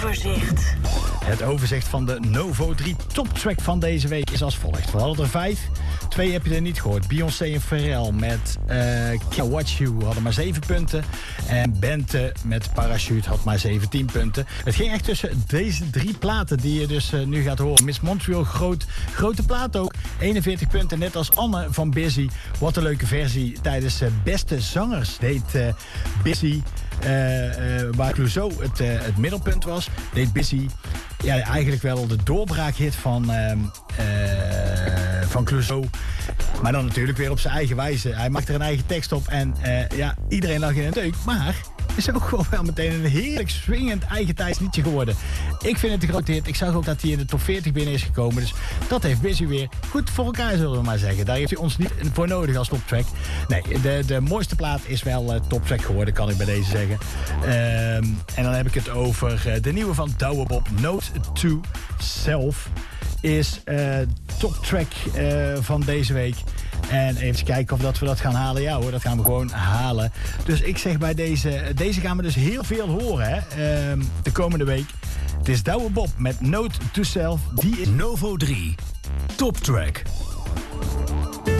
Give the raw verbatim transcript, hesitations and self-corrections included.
overzicht. Het overzicht van de Novo drie toptrack van deze week is als volgt. We hadden er vijf. Twee heb je er niet gehoord. Beyoncé en Pharrell met uh, Can't Watch You hadden maar zeven punten. En Bente met Parachute had maar zeventien punten. Het ging echt tussen deze drie platen die je dus uh, nu gaat horen. Miss Montreal, groot, grote plaat ook. eenenveertig punten, net als Anne van Busy. Wat een leuke versie. Tijdens uh, Beste Zangers deed uh, Busy... Uh, uh, waar Clouseau het, uh, het middelpunt was, deed Busy ja, eigenlijk wel de doorbraakhit van, uh, uh, van Clouseau. Maar dan natuurlijk weer op zijn eigen wijze. Hij maakt er een eigen tekst op en uh, ja, iedereen lag in een deuk. Maar is ook gewoon wel meteen een heerlijk swingend eigen tijds liedje geworden. Ik vind het een grote hit. Ik zag ook dat hij in de top veertig binnen is gekomen. Dus dat heeft Busy weer goed voor elkaar, zullen we maar zeggen. Daar heeft hij ons niet voor nodig als toptrack. Nee, de, de mooiste plaat is wel uh, toptrack geworden, kan ik bij deze zeggen. Um, en dan heb ik het over uh, de nieuwe van Douwe Bob, Note to Self. Is uh, toptrack uh, van deze week. En even kijken of dat we dat gaan halen. Ja hoor, dat gaan we gewoon halen. Dus ik zeg bij deze... Deze gaan we dus heel veel horen, hè. Uh, de komende week. Het is Douwe Bob met Note to Self. Die is Novo drie. Top Track.